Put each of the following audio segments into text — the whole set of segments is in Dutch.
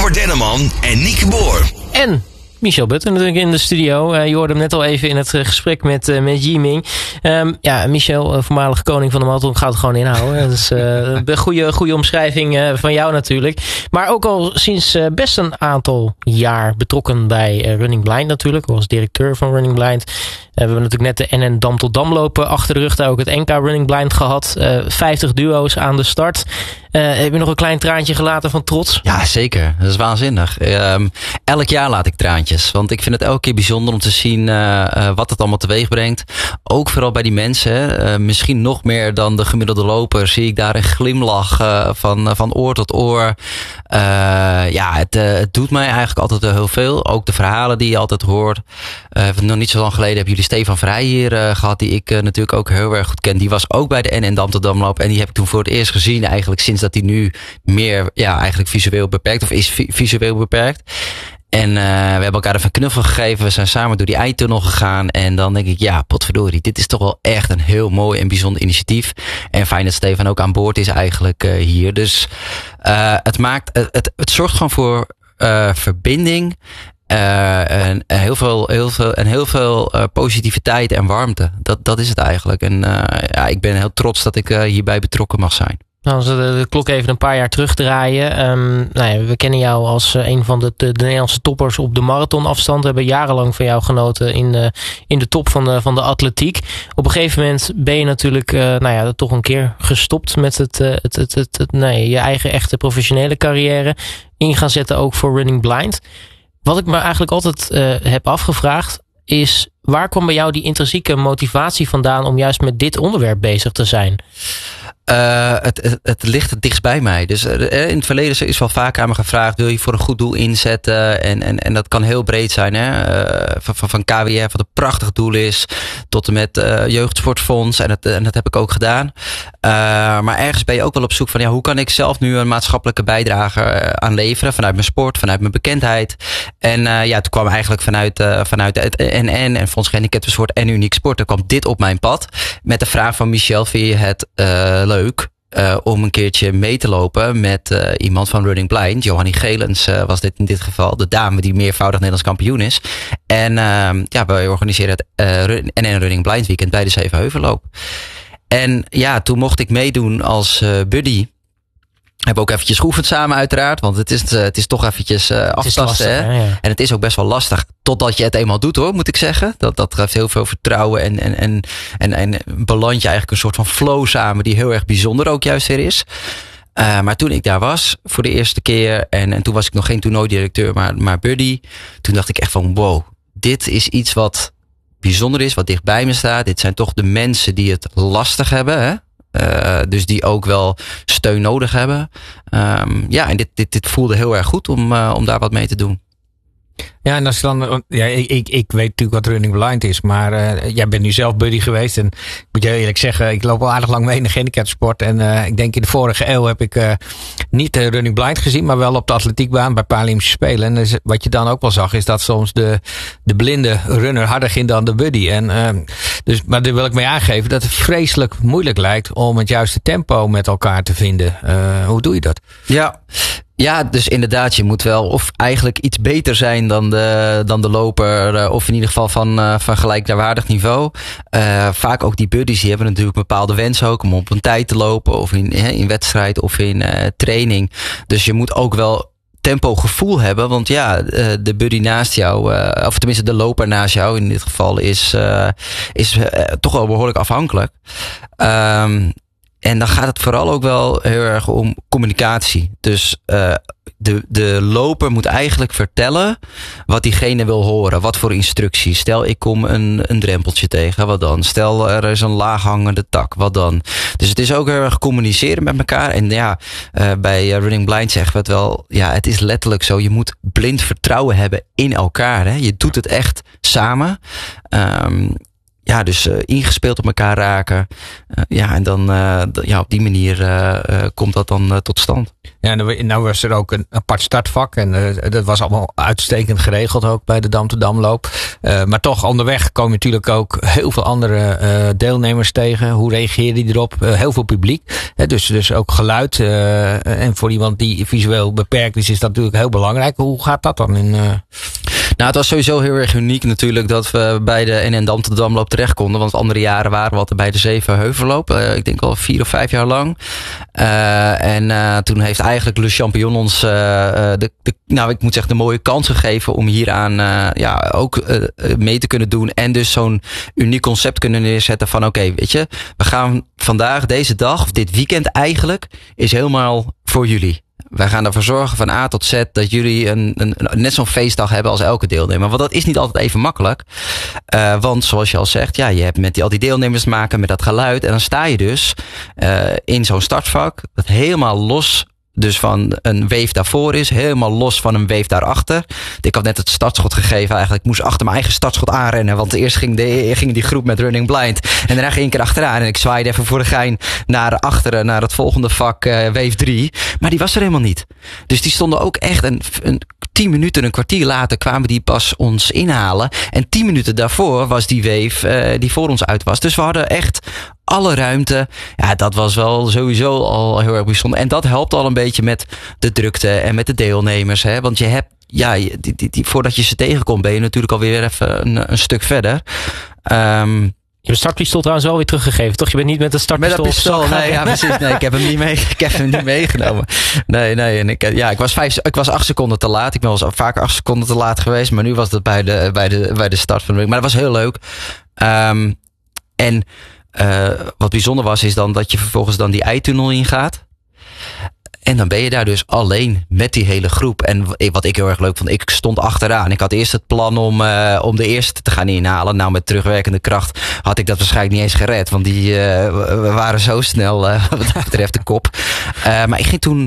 Robert Denneman en Nieke Boer. En Michel Butter natuurlijk in de studio. Je hoorde hem net al even in het gesprek met Yiming. Michel, voormalig koning van de marathon, gaat het gewoon inhouden. Dat is een goede omschrijving van jou natuurlijk. Maar ook al sinds best een aantal jaar betrokken bij Running Blind natuurlijk. Als directeur van Running Blind. We hebben natuurlijk net de NN Dam tot Dam lopen achter de rug. Daar ook het NK Running Blind gehad. 50 duo's aan de start. Heb je nog een klein traantje gelaten van trots? Ja, zeker. Dat is waanzinnig. Elk jaar laat ik traantjes. Want ik vind het elke keer bijzonder om te zien wat het allemaal teweeg brengt. Ook vooral bij die mensen. Misschien nog meer dan de gemiddelde loper zie ik daar een glimlach van oor tot oor. Het doet mij eigenlijk altijd heel veel. Ook de verhalen die je altijd hoort. Nog niet zo lang geleden hebben jullie Stefan Vrij hier gehad. Die ik natuurlijk ook heel erg goed ken. Die was ook bij de NN Dam tot Dam loop. En die heb ik toen voor het eerst gezien eigenlijk sinds dat hij nu meer eigenlijk visueel beperkt of is visueel beperkt. En we hebben elkaar even een knuffel gegeven. We zijn samen door die eindtunnel gegaan. En dan denk ik, ja, potverdorie. Dit is toch wel echt een heel mooi en bijzonder initiatief. En fijn dat Stefan ook aan boord is eigenlijk hier. Dus het zorgt gewoon voor verbinding. En heel veel positiviteit en warmte. Dat is het eigenlijk. En ik ben heel trots dat ik hierbij betrokken mag zijn. Nou, als we de klok even een paar jaar terugdraaien. We kennen jou als een van de Nederlandse toppers op de marathonafstand. We hebben jarenlang van jou genoten in de top van de atletiek. Op een gegeven moment ben je natuurlijk toch een keer gestopt met je eigen echte professionele carrière. In gaan zetten ook voor Running Blind. Wat ik me eigenlijk altijd heb afgevraagd is, waar kwam bij jou die intrinsieke motivatie vandaan om juist met dit onderwerp bezig te zijn? Het ligt het dichtst bij mij. Dus in het verleden is wel vaak aan me gevraagd, wil je voor een goed doel inzetten? En dat kan heel breed zijn. Van KWF, wat een prachtig doel is, tot en met Jeugdsportfonds. En dat heb ik ook gedaan. Maar ergens ben je ook wel op zoek van, hoe kan ik zelf nu een maatschappelijke bijdrage aan leveren? Vanuit mijn sport, vanuit mijn bekendheid. En toen kwam eigenlijk vanuit het NN en Fonds Gehandicapten Sport en Uniek Sport, er kwam dit op mijn pad. Met de vraag van Michel, vind je het leuk om een keertje mee te lopen met iemand van Running Blind. Johannie Gelens was dit in dit geval, de dame die meervoudig Nederlands kampioen is. En wij organiseren het NN Running Blind weekend bij de Zevenheuvelloop. En toen mocht ik meedoen als buddy. Hebben ook eventjes geoefend samen uiteraard. Want het is toch eventjes aftasten. Hè? Ja. En het is ook best wel lastig. Totdat je het eenmaal doet hoor, moet ik zeggen. Dat geeft heel veel vertrouwen. En beland je eigenlijk een soort van flow samen. Die heel erg bijzonder ook juist weer is. Maar toen ik daar was voor de eerste keer. En toen was ik nog geen toernooidirecteur, maar buddy. Toen dacht ik echt van wow. Dit is iets wat bijzonder is. Wat dicht bij me staat. Dit zijn toch de mensen die het lastig hebben. Hè? Dus die ook wel steun nodig hebben. En dit voelde heel erg goed om daar wat mee te doen. Ja, en als je dan, ik weet natuurlijk wat Running Blind is, maar jij bent nu zelf buddy geweest. En ik moet je eerlijk zeggen, ik loop al aardig lang mee in de gehandicaptensport. En ik denk in de vorige eeuw heb ik niet Running Blind gezien, maar wel op de atletiekbaan bij Paralympische Spelen. En dus, wat je dan ook wel zag, is dat soms de blinde runner harder ging dan de buddy. Maar daar wil ik mee aangeven dat het vreselijk moeilijk lijkt om het juiste tempo met elkaar te vinden. Hoe doe je dat? Ja, dus inderdaad, je moet wel of eigenlijk iets beter zijn dan de loper, of in ieder geval van gelijkwaardig niveau. Vaak ook die buddies, die hebben natuurlijk een bepaalde wens ook om op een tijd te lopen, of in wedstrijd of in training. Dus je moet ook wel tempogevoel hebben, want de buddy naast jou, of tenminste de loper naast jou in dit geval, is toch wel behoorlijk afhankelijk. En dan gaat het vooral ook wel heel erg om communicatie. Dus de loper moet eigenlijk vertellen wat diegene wil horen. Wat voor instructies. Stel, ik kom een drempeltje tegen. Wat dan? Stel, er is een laaghangende tak. Wat dan? Dus het is ook heel erg communiceren met elkaar. En bij Running Blind zeggen we het wel. Ja, het is letterlijk zo. Je moet blind vertrouwen hebben in elkaar. Hè? Je doet het echt samen. dus ingespeeld op elkaar raken. En dan op die manier komt dat dan tot stand. Ja, nou was er ook een apart startvak. En dat was allemaal uitstekend geregeld ook bij de Dam te Damloop. Maar toch onderweg komen natuurlijk ook heel veel andere deelnemers tegen. Hoe reageer je erop? Heel veel publiek. Dus ook geluid. En voor iemand die visueel beperkt is dat natuurlijk heel belangrijk. Hoe gaat dat dan? Nou, het was sowieso heel erg uniek natuurlijk dat we bij de NN Dam te Damloop terecht konden. Want andere jaren waren we altijd bij de Zevenheuvelloop. Ik denk al 4 of 5 jaar lang. Toen heeft eigenlijk Le Champion ons ik moet zeggen de mooie kans gegeven om hieraan ook mee te kunnen doen. En dus zo'n uniek concept kunnen neerzetten van oké, weet je, we gaan vandaag, deze dag, of dit weekend eigenlijk, is helemaal voor jullie. Wij gaan ervoor zorgen van A tot Z dat jullie net zo'n feestdag hebben als elke deelnemer. Want dat is niet altijd even makkelijk. Want zoals je al zegt, je hebt met al die deelnemers te maken met dat geluid. En dan sta je dus in zo'n startvak dat helemaal los dus van een wave daarvoor is, helemaal los van een wave daarachter. Ik had net het startschot gegeven eigenlijk. Ik moest achter mijn eigen startschot aanrennen. Want eerst ging die groep met Running Blind. En daarna ging ik erachteraan. En ik zwaaide even voor de gein naar achteren, naar het volgende vak, wave 3. Maar die was er helemaal niet. Dus die stonden ook echt een 10 minuten, een kwartier later kwamen die pas ons inhalen. En 10 minuten daarvoor was die wave die voor ons uit was. Dus we hadden echt alle ruimte. Ja, dat was wel sowieso al heel erg bijzonder. En dat helpt al een beetje met de drukte en met de deelnemers. Hè? Want je hebt, voordat je ze tegenkomt, ben je natuurlijk alweer even een stuk verder. Je hebt startpistool trouwens wel weer teruggegeven, toch? Je bent niet met een startpistool. Met een pistool, nee, ja, precies. Nee, ik heb hem niet meegenomen. Nee. En ik was 8 seconden te laat. Ik ben wel eens vaker 8 seconden te laat geweest. Maar nu was dat bij de start van de week. Maar dat was heel leuk. Wat bijzonder was, is dan dat je vervolgens dan die eitunnel ingaat. En dan ben je daar dus alleen met die hele groep. En wat ik heel erg leuk vond, ik stond achteraan. Ik had eerst het plan om de eerste te gaan inhalen. Nou, met terugwerkende kracht had ik dat waarschijnlijk niet eens gered. Want die waren zo snel wat dat betreft de kop. Maar ik ging toen,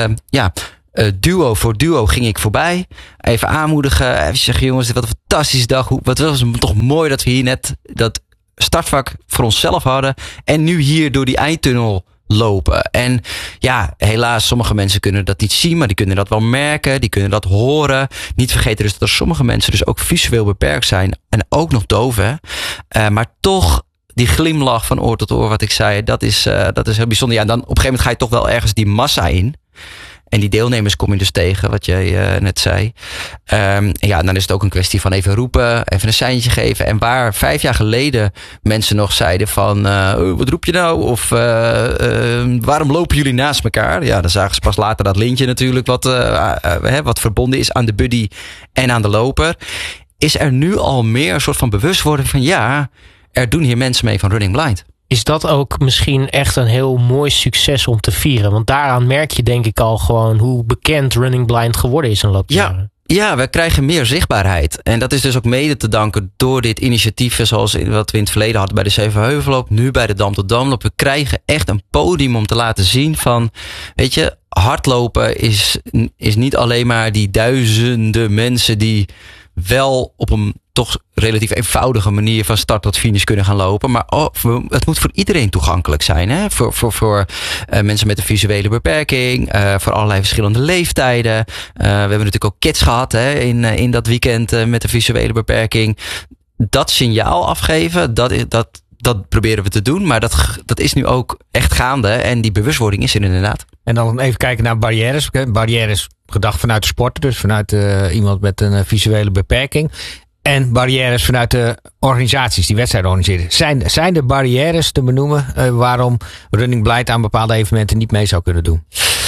duo voor duo ging ik voorbij. Even aanmoedigen. Even zeggen, jongens, wat een fantastische dag. Wat was het toch mooi dat we hier net dat startvak voor onszelf hadden. En nu hier door die eindtunnel lopen. En helaas, sommige mensen kunnen dat niet zien, maar die kunnen dat wel merken, die kunnen dat horen. Niet vergeten dus dat er sommige mensen dus ook visueel beperkt zijn en ook nog doof, hè. Maar toch die glimlach van oor tot oor, wat ik zei, dat is heel bijzonder. Ja, en dan op een gegeven moment ga je toch wel ergens die massa in. En die deelnemers kom je dus tegen, wat jij net zei. Dan is het ook een kwestie van even roepen, even een seintje geven. En waar 5 jaar geleden mensen nog zeiden van, wat roep je nou? Of waarom lopen jullie naast elkaar? Ja, dan zagen ze pas later dat lintje natuurlijk, wat verbonden is aan de buddy en aan de loper. Is er nu al meer een soort van bewustwording van, er doen hier mensen mee van Running Blind. Is dat ook misschien echt een heel mooi succes om te vieren? Want daaraan merk je denk ik al gewoon hoe bekend Running Blind geworden is in de loop der jaren. Ja, we krijgen meer zichtbaarheid. En dat is dus ook mede te danken door dit initiatief, zoals wat we in het verleden hadden bij de Zevenheuvelloop, nu bij de Dam tot Damloop. We krijgen echt een podium om te laten zien van, weet je, hardlopen is niet alleen maar die duizenden mensen die wel op een toch relatief eenvoudige manier van start tot finish kunnen gaan lopen. Maar het moet voor iedereen toegankelijk zijn. Hè? Voor mensen met een visuele beperking. Voor allerlei verschillende leeftijden. We hebben natuurlijk ook kids gehad in dat weekend met een visuele beperking. Dat signaal afgeven, dat proberen we te doen. Maar dat is nu ook echt gaande. En die bewustwording is er inderdaad. En dan even kijken naar barrières. Barrières gedacht vanuit de sporter. Dus vanuit iemand met een visuele beperking. En barrières vanuit de organisaties die wedstrijden organiseren. Zijn er barrières te benoemen waarom Running Blind aan bepaalde evenementen niet mee zou kunnen doen?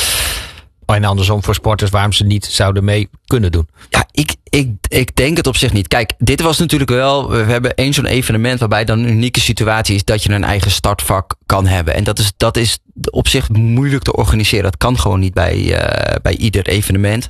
En andersom voor sporters waarom ze niet zouden mee kunnen doen? Ja, ik denk het op zich niet. Kijk, dit was natuurlijk wel, we hebben één zo'n evenement waarbij dan een unieke situatie is dat je een eigen startvak kan hebben. En dat is op zich moeilijk te organiseren. Dat kan gewoon niet bij ieder evenement.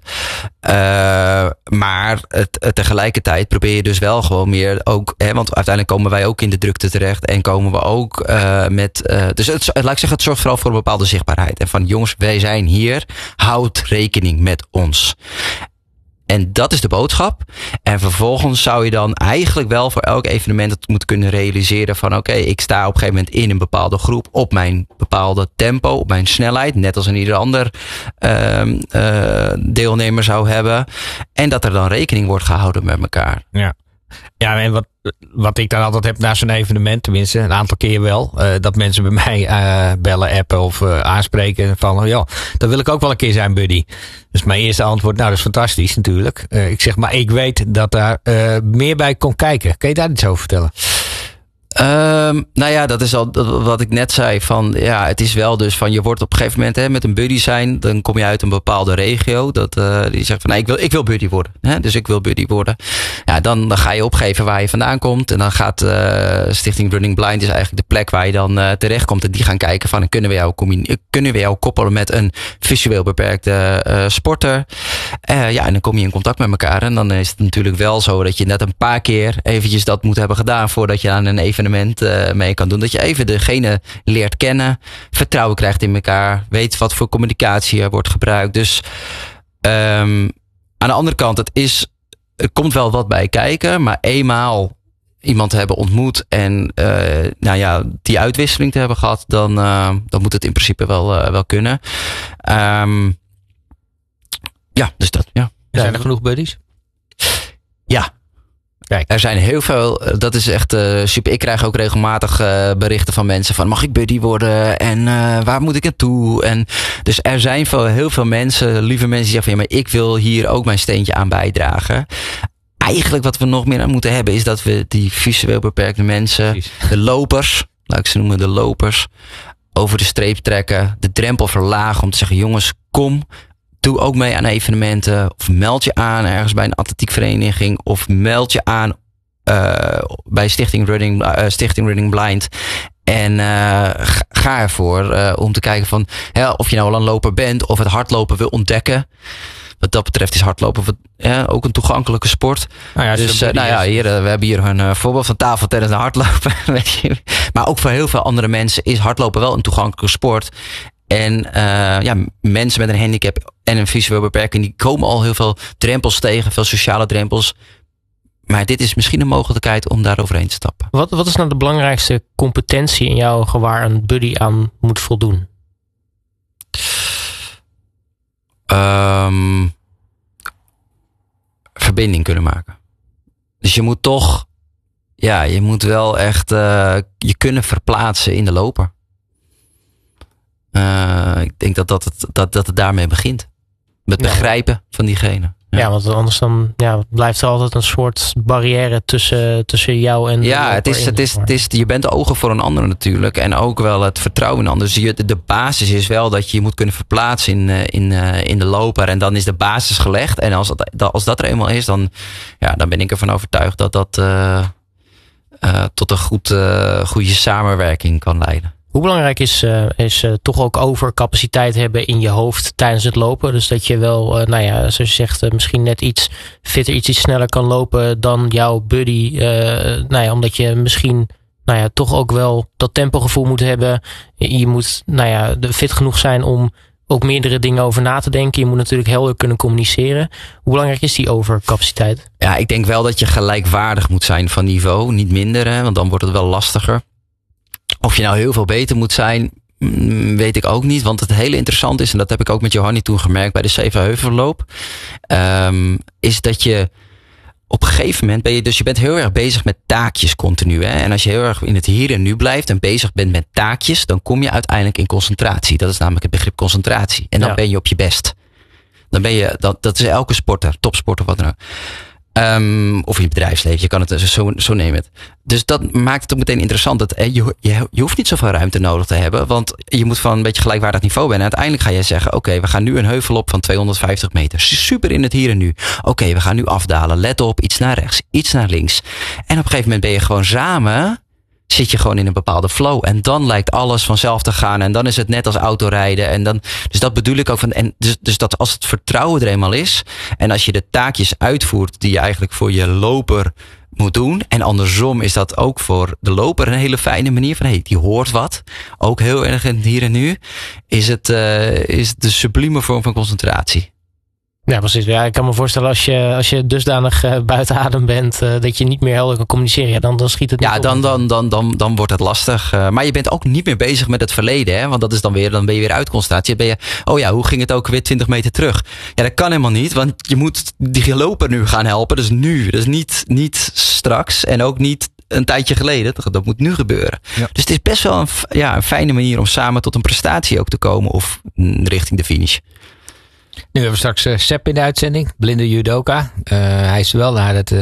Maar tegelijkertijd probeer je dus wel gewoon meer ook, want uiteindelijk komen wij ook in de drukte terecht en komen we ook dus laat ik zeggen, het zorgt vooral voor een bepaalde zichtbaarheid. En van jongens, wij zijn hier, houd rekening met ons. En dat is de boodschap. En vervolgens zou je dan eigenlijk wel voor elk evenement het moeten kunnen realiseren van oké, ik sta op een gegeven moment in een bepaalde groep op mijn bepaalde tempo, op mijn snelheid, net als een ieder ander deelnemer zou hebben. En dat er dan rekening wordt gehouden met elkaar. Ja, en wat ik dan altijd heb na zo'n evenement, tenminste een aantal keer wel, dat mensen bij mij bellen, appen of aanspreken van, ja, dat wil ik ook wel een keer zijn, buddy. Dus mijn eerste antwoord, nou, dat is fantastisch natuurlijk. Ik zeg, maar ik weet dat daar meer bij komt kijken. Kun je daar iets over vertellen? Nou ja, dat is al wat ik net zei. Van, ja, het is wel dus van je wordt op een gegeven moment met een buddy zijn. Dan kom je uit een bepaalde regio. Die zegt van nee, ik wil buddy worden. Hè? Dus ik wil buddy worden. Ja, dan ga je opgeven waar je vandaan komt. En dan gaat Stichting Running Blind is eigenlijk de plek waar je dan terecht komt. En die gaan kijken van kunnen we jou koppelen met een visueel beperkte sporter. Ja, en dan kom je in contact met elkaar. En dan is het natuurlijk wel zo dat je net een paar keer eventjes dat moet hebben gedaan voordat je aan een evenement mee kan doen. Dat je even degene leert kennen, vertrouwen krijgt in elkaar, weet wat voor communicatie er wordt gebruikt. Dus aan de andere kant, er komt wel wat bij kijken, maar eenmaal iemand te hebben ontmoet en die uitwisseling te hebben gehad, dan moet het in principe wel kunnen. Dus dat, ja. Zijn er genoeg buddies? Ja. Kijk. Er zijn heel veel, dat is echt super. Ik krijg ook regelmatig berichten van mensen van mag ik buddy worden en waar moet ik naartoe? En dus er zijn heel veel mensen, lieve mensen die zeggen van ja, maar ik wil hier ook mijn steentje aan bijdragen. Eigenlijk wat we nog meer aan moeten hebben is dat we die visueel beperkte mensen, precies, de lopers, laat ik ze noemen de lopers, over de streep trekken, de drempel verlagen om te zeggen jongens, kom. Doe ook mee aan evenementen of meld je aan ergens bij een atletiekvereniging of meld je aan bij Stichting Running Blind en ga ervoor om te kijken van of je nou al een loper bent of het hardlopen wil ontdekken. Wat dat betreft is hardlopen ook een toegankelijke sport. Dus we hebben hier een voorbeeld van tafeltennis en hardlopen. Maar ook voor heel veel andere mensen is hardlopen wel een toegankelijke sport. En mensen met een handicap en een visueel beperking, die komen al heel veel drempels tegen, veel sociale drempels. Maar dit is misschien een mogelijkheid om daar overheen te stappen. Wat is nou de belangrijkste competentie in jouw ogen waar een buddy aan moet voldoen? Verbinding kunnen maken. Dus je moet toch, je moet wel echt je kunnen verplaatsen in de loper. Ik denk dat het daarmee begint. Met begrijpen van diegene. Ja, want anders dan blijft er altijd een soort barrière tussen jou en de loper. Je bent de ogen voor een ander natuurlijk. En ook wel het vertrouwen in anderen. Dus de basis is wel dat je moet kunnen verplaatsen in de loper. En dan is de basis gelegd. En als dat er eenmaal is, dan ben ik ervan overtuigd dat dat tot een goede samenwerking kan leiden. Hoe belangrijk is toch ook overcapaciteit hebben in je hoofd tijdens het lopen? Dus dat je wel, zoals je zegt, misschien net iets fitter, iets sneller kan lopen dan jouw buddy. Omdat je misschien toch ook wel dat tempogevoel moet hebben. Je moet fit genoeg zijn om ook meerdere dingen over na te denken. Je moet natuurlijk helder kunnen communiceren. Hoe belangrijk is die overcapaciteit? Ja, ik denk wel dat je gelijkwaardig moet zijn van niveau. Niet minder, want dan wordt het wel lastiger. Of je nou heel veel beter moet zijn, weet ik ook niet. Want het hele interessant is, en dat heb ik ook met Johanny toen gemerkt bij de Zevenheuvelloop, is dat je op een gegeven moment je bent heel erg bezig met taakjes continu. Hè? En als je heel erg in het hier en nu blijft en bezig bent met taakjes, dan kom je uiteindelijk in concentratie. Dat is namelijk het begrip concentratie. En dan ben je op je best. Dan ben je, dat is elke sporter, topsporter, wat dan ook. Of in je bedrijfsleven, je kan het zo nemen het. Dus dat maakt het ook meteen interessant. Dat je hoeft niet zoveel ruimte nodig te hebben. Want je moet van een beetje gelijkwaardig niveau zijn. En uiteindelijk ga je zeggen, oké, we gaan nu een heuvel op van 250 meter. Super in het hier en nu. Oké, we gaan nu afdalen. Let op, iets naar rechts, iets naar links. En op een gegeven moment ben je gewoon samen, zit je gewoon in een bepaalde flow. En dan lijkt alles vanzelf te gaan. En dan is het net als autorijden. En dan, dus dat bedoel ik ook van. En dus dat als het vertrouwen er eenmaal is. En als je de taakjes uitvoert die je eigenlijk voor je loper moet doen. En andersom is dat ook voor de loper een hele fijne manier van die hoort wat. Ook heel erg in het hier en nu. Is het de sublieme vorm van concentratie. Ja, precies. Ja, ik kan me voorstellen als je dusdanig buiten adem bent dat je niet meer helder kan communiceren. Ja, dan schiet het niet op. Dan wordt het lastig. Maar je bent ook niet meer bezig met het verleden. Hè? Want dat is dan ben je weer uitconstatie. Hoe ging het ook weer 20 meter terug? Ja, dat kan helemaal niet. Want je moet die loper nu gaan helpen. Dus nu. Dus niet straks. En ook niet een tijdje geleden. Dat moet nu gebeuren. Ja. Dus het is best wel een fijne manier om samen tot een prestatie ook te komen. Of richting de finish. Nu hebben we straks Sepp in de uitzending. Blinde judoka. Hij is wel naar het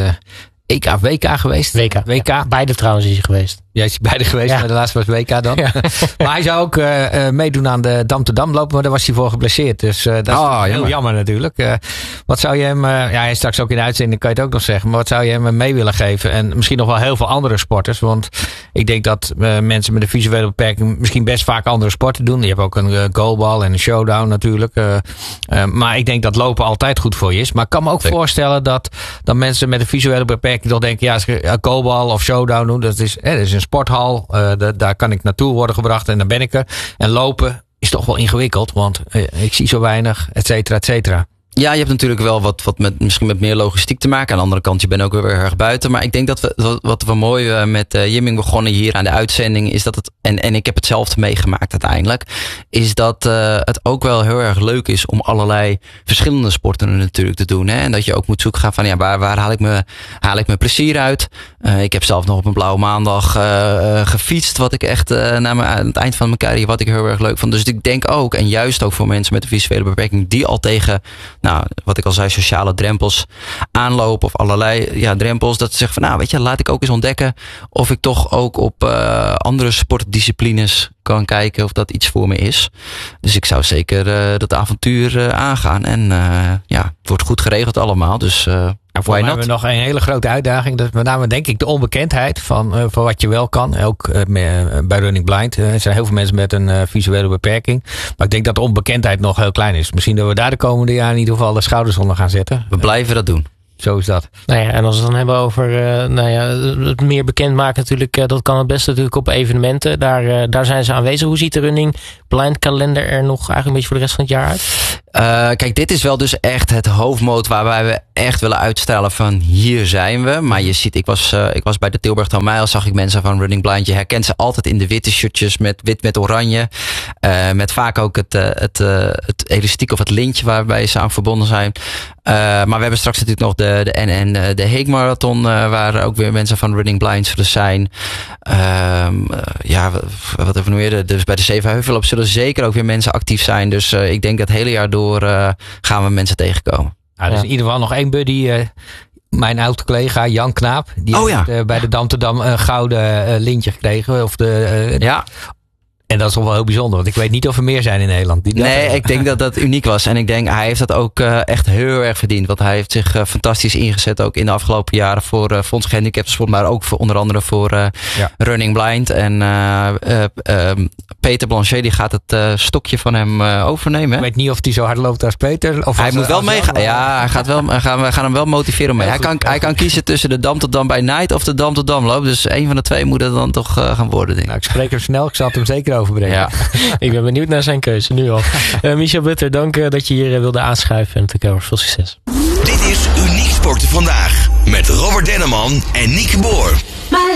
WK geweest. WK. Beide trouwens is hij geweest. Ja, is hij beide geweest, maar de laatste was WK dan. Ja. Maar hij zou ook meedoen aan de Dam te Dam lopen, maar daar was hij voor geblesseerd. Dus dat is heel jammer natuurlijk. Wat zou je hem, hij is straks ook in de uitzending, kan je het ook nog zeggen. Maar wat zou je hem mee willen geven? En misschien nog wel heel veel andere sporters. Want ik denk dat mensen met een visuele beperking misschien best vaak andere sporten doen. Je hebt ook een goalbal en een showdown natuurlijk. Maar ik denk dat lopen altijd goed voor je is. Maar ik kan me ook voorstellen dat mensen met een visuele beperking toch denken, ja, als ik goalbal of showdown doen, dat is een sporthal, daar kan ik naartoe worden gebracht en dan ben ik er. En lopen is toch wel ingewikkeld, want ik zie zo weinig, et cetera, et cetera. Ja, je hebt natuurlijk wel wat misschien met meer logistiek te maken. Aan de andere kant, je bent ook weer erg buiten. Maar ik denk dat wat we mooi met Jimming begonnen hier aan de uitzending, is dat het, en ik heb het zelf meegemaakt uiteindelijk, is dat het ook wel heel erg leuk is om allerlei verschillende sporten natuurlijk te doen. Hè? En dat je ook moet zoeken gaan van, ja, waar haal ik mijn plezier uit? Ik heb zelf nog op een blauwe maandag gefietst, wat ik echt aan het eind van mijn carrière, wat ik heel erg leuk vond. Dus ik denk ook, en juist ook voor mensen met een visuele beperking, die al tegen, wat ik al zei, sociale drempels aanlopen of allerlei drempels, dat ze zeggen van, weet je, laat ik ook eens ontdekken of ik toch ook op andere sportdisciplines kan kijken of dat iets voor me is. Dus ik zou zeker dat avontuur aangaan. En het wordt goed geregeld allemaal. Dus voor mij hebben we nog een hele grote uitdaging. Dat is met name denk ik de onbekendheid van wat je wel kan. Ook bij Running Blind. Er zijn heel veel mensen met een visuele beperking. Maar ik denk dat de onbekendheid nog heel klein is. Misschien dat we daar de komende jaren in ieder geval de schouders onder gaan zetten. We blijven dat doen. Zo is dat. En als we het dan hebben over het meer bekendmaken natuurlijk, dat kan het beste natuurlijk op evenementen. Daar zijn ze aanwezig. Hoe ziet de Running Blind kalender er nog eigenlijk een beetje voor de rest van het jaar uit? Kijk, dit is wel dus echt het hoofdmoot waarbij we echt willen uitstralen van hier zijn we. Maar je ziet, ik was bij de Tilburg 10 Mijl, zag ik mensen van Running Blind. Je herkent ze altijd in de witte shirtjes met wit met oranje. Met vaak ook het elastiek of het lintje waarbij ze aan verbonden zijn. Maar we hebben straks natuurlijk nog de Heek Marathon, waar ook weer mensen van Running Blind zullen zijn. Wat hebben we nog meer? Dus bij de Zevenheuvelloop zullen zeker ook weer mensen actief zijn. Dus ik denk dat het hele jaar door gaan we mensen tegenkomen. Nou, er is in ieder geval nog één buddy. Mijn oud-collega Jan Knaap. Die heeft bij de Dam te Dam een gouden lintje gekregen. En dat is toch wel heel bijzonder, want ik weet niet of er meer zijn in Nederland. Ik denk dat dat uniek was. En ik denk, hij heeft dat ook echt heel erg verdiend. Want hij heeft zich fantastisch ingezet, ook in de afgelopen jaren voor Fonds Gehandicaptensport, maar ook onder andere voor Running Blind. En Peter Blanchet, die gaat het stokje van hem overnemen. Ik weet niet of hij zo hard loopt als Peter. Of hij moet wel meegaan. Ja, hij gaat wel, we gaan hem wel motiveren om mee. Hij kan kiezen tussen de Dam tot Dam bij Night of de Dam tot Dam loop. Dus een van de twee moet het dan toch gaan worden, denk ik. Ik spreek hem snel. Ik zal het hem zeker overbrengen. Ja. Ik ben benieuwd naar zijn keuze, nu al. Michel Butter, dank dat je hier wilde aanschuiven. En natuurlijk veel succes. Dit is Uniek Sporten Vandaag. Met Robert Denneman en Nieke Boer.